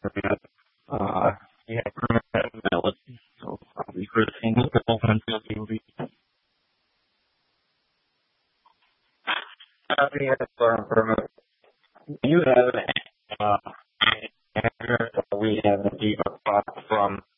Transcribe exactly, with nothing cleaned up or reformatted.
Uh, yeah, permanent melody. So probably for the single couple until you'll be happy at the permanent. You have uh, we have a deep apart from